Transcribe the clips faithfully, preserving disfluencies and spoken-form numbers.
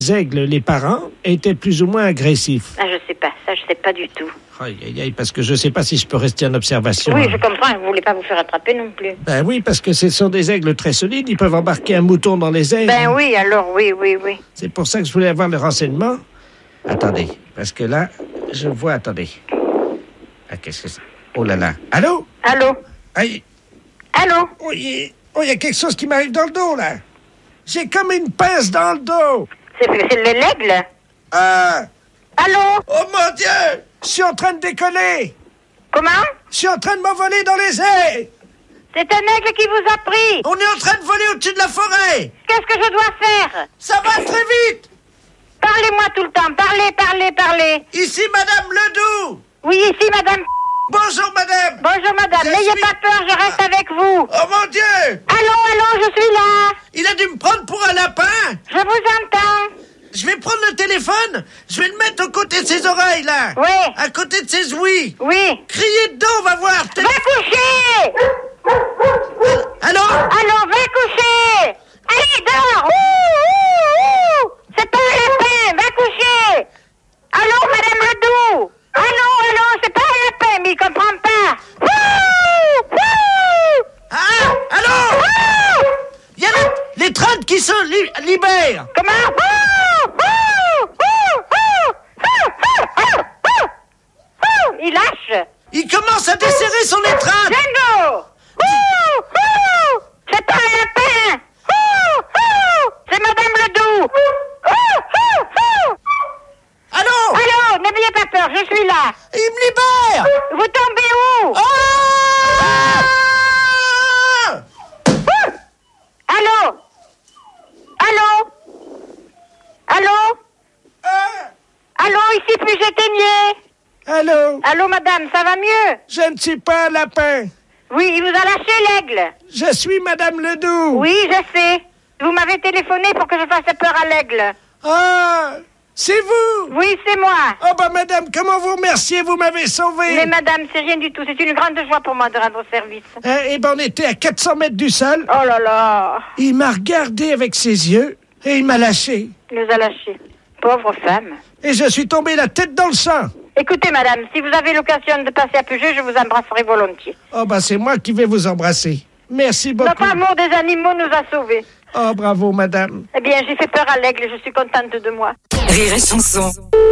Les aigles, les parents, étaient plus ou moins agressifs. Ah, je sais pas, ça je sais pas du tout. Aïe, aïe, aïe, parce que je sais pas si je peux rester en observation. Oui, hein. je comprends, vous voulez pas vous faire attraper non plus. Ben oui, parce que ce sont des aigles très solides, ils peuvent embarquer un mouton dans les airs. Ben oui, alors oui, oui, oui. C'est pour ça que je voulais avoir le renseignement. Attendez, parce que là, je vois, attendez. Ah, qu'est-ce que c'est? Oh là là. Allô? Allô? Aïe. Allô? Oh, il y, oh, il y a quelque chose qui m'arrive dans le dos, là. J'ai comme une pince dans le dos. C'est, c'est le l'aigle? Ah! Allô? Oh mon Dieu! Je suis en train de décoller! Comment? Je suis en train de m'envoler dans les airs! C'est un aigle qui vous a pris! On est en train de voler au-dessus de la forêt! Qu'est-ce que je dois faire? Ça va très vite! Parlez-moi tout le temps, parlez, parlez, parlez! Ici, Madame Ledoux! Oui, ici, madame. Bonjour, Madame! Bonjour, madame. Je N'ayez suis- pas peur, je reste avec vous. Oh mon Dieu! Allô, allô, je suis là. Il a dû me prendre pour un lapin! Je vous entends. Je vais prendre le téléphone, je vais le mettre aux côtés de ses oreilles, là! Oui, À côté de ses ouïes! oui. Criez dedans, on va voir! Va coucher. Allô? Allô, va coucher. Allez, dors. Ouh, ouh, ouh. C'est pas un lapin, va coucher. Allô, madame Ledoux. Allô, allô, c'est pas un lapin, mais il comprend pas. Ouh, ouh. Ah! Allô? Ouh. Il y a les, les trades qui se li- libèrent! Comment? Ouh, ouh, ouh, ouh, ouh, ouh, ouh, ouh. Il lâche. Il commence à desserrer son étreinte! Django! Ouh, ouh. C'est pas un lapin! Ouh, ouh. C'est madame Ledoux! Ouh, ouh, ouh. Allô? Allô, n'ayez pas peur, je suis là. Il me libère! Vous tombez où? Ah! Ouh. Allô? Allô? Allô? Ah! Allô, ici puis j'éteignais. Allô? Allô, madame, ça va mieux? Je ne suis pas un lapin. Oui, il vous a lâché l'aigle. Je suis Madame Ledoux. Oui, je sais. Vous m'avez téléphoné pour que je fasse peur à l'aigle. Ah! C'est vous? Oui, c'est moi. Oh bah Madame, comment vous remercier? Vous m'avez sauvé. Mais madame, c'est rien du tout. C'est une grande joie pour moi de rendre service. Hein, eh ben on était à quatre cents mètres du sol. Oh là là. Il m'a regardé avec ses yeux et il m'a lâché. Il nous a lâchés. Pauvre femme. Et je suis tombé la tête dans le sang. Écoutez, madame, si vous avez l'occasion de passer à Puget, je vous embrasserai volontiers. Oh bah c'est moi qui vais vous embrasser. Merci beaucoup. Notre amour des animaux nous a sauvés. Oh bravo Madame. Eh bien, j'ai fait peur à l'aigle. Je suis contente de moi. Rire et chanson.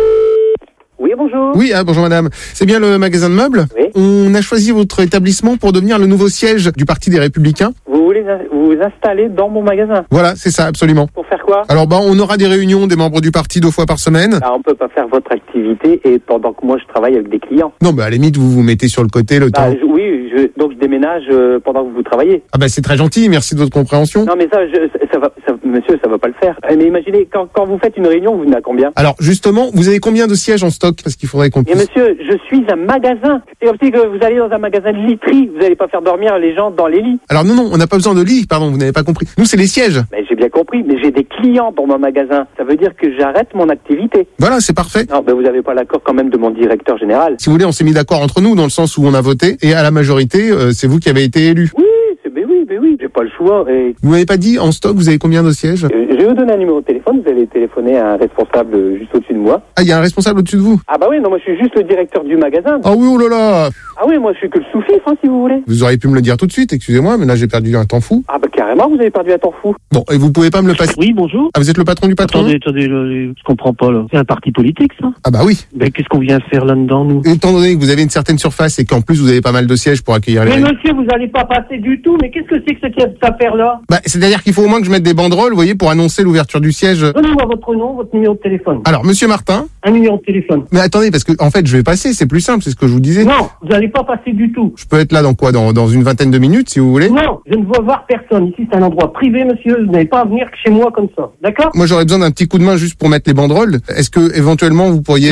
Oui, bonjour. Oui, ah, bonjour madame. C'est bien le magasin de meubles? Oui. On a choisi votre établissement pour devenir le nouveau siège du Parti des Républicains. Vous voulez vous installer dans mon magasin? Voilà, c'est ça, absolument. Pour faire quoi? Alors bah, on aura des réunions des membres du parti deux fois par semaine. Ah, on peut pas faire votre activité et pendant que moi je travaille avec des clients. Non, bah à la limite, vous vous mettez sur le côté le Bah, temps. je- oui, je, donc je déménage euh, pendant que vous travaillez. Ah bah c'est très gentil, merci de votre compréhension. Non, mais ça, je, ça va, ça, monsieur, ça va pas le faire. Eh, Mais imaginez, quand, quand vous faites une réunion, vous n'avez combien? Alors justement, vous avez combien de sièges en stock? Parce qu'il faudrait qu'on Et puisse... monsieur, je suis un magasin. C'est comme si que vous allez dans un magasin de literie, vous n'allez pas faire dormir les gens dans les lits. Alors non, non, on n'a pas besoin de lit, pardon, vous n'avez pas compris. Nous, c'est les sièges. Mais j'ai bien compris, mais j'ai des clients dans mon magasin. Ça veut dire que j'arrête mon activité. Voilà, c'est parfait. Non, ben vous n'avez pas l'accord quand même de mon directeur général. Si vous voulez, on s'est mis d'accord entre nous dans le sens où on a voté et à la majorité, euh, c'est vous qui avez été élu. Oui, c'est, ben oui, ben oui, j'ai pas le choix. Et Vous m'avez pas dit en stock, vous avez combien de sièges? Euh, je vais vous donner un numéro de téléphone, vous allez téléphoner à un responsable euh, juste au-dessus de moi. Ah, il y a un responsable au-dessus de vous? Ah bah oui, non, moi je suis juste le directeur du magasin. Ah oui, oh là là! Ah oui, moi je suis que le sous-fifre, hein, si vous voulez. Vous auriez pu me le dire tout de suite, excusez-moi, mais là j'ai perdu un temps fou. Ah bah carrément, vous avez perdu un temps fou. Bon, et vous pouvez pas me le passer? Oui, bonjour. Ah, vous êtes le patron du patron? Attendez, attendez, là, je comprends pas, là. C'est un parti politique, ça? Ah bah oui. Ben, qu'est-ce qu'on vient faire là-dedans, nous? Étant donné que vous avez une certaine surface et qu'en plus vous avez pas mal de sièges pour accueillir les Mais réunions. monsieur, vous allez pas passer du tout, mais qu'est-ce que c'est que cette affaire-là? Bah, c'est-à-dire qu'il faut au moins que je mette des banderoles, vous voyez, pour annoncer l'ouverture du siège. Donnez-moi votre nom, votre numéro de téléphone. Alors, monsieur Martin. Un numéro de téléphone. Mais attendez, parce que, en fait, je vais passer, c'est plus simple, c'est ce que je vous disais. Non, vous allez pas passer du tout. Je peux être là dans quoi? Dans, dans une vingtaine de minutes, si vous voulez? Non, je ne veux voir personne. Ici, c'est un endroit privé, monsieur. Vous n'allez pas venir chez moi comme ça. D'accord? Moi, j'aurais besoin d'un petit coup de main juste pour mettre les banderoles. Est-ce que, éventuellement, vous pourriez... Non!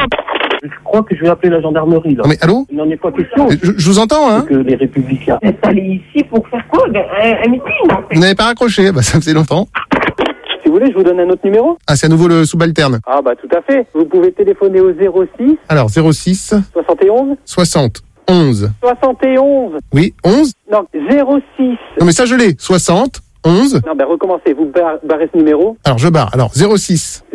Je crois que je vais appeler la gendarmerie, là. Non, mais allô? Il n'en est pas question. je, je vous entends, hein? Que les républicains. Installés ici pour faire quoi? Un, un meeting, en fait. Vous n'avez pas raccroché? Bah, ça faisait longtemps. Si vous voulez, je vous donne un autre numéro. Ah, c'est à nouveau le subalterne. Ah bah tout à fait. Vous pouvez téléphoner au zéro six Alors, zéro six soixante et onze soixante onze. soixante et onze. Oui, onze? Non, zéro six Non, mais ça, je l'ai. soixante onze. Non, ben recommencez, vous bar- barrez ce numéro. Alors je barre. Alors zéro six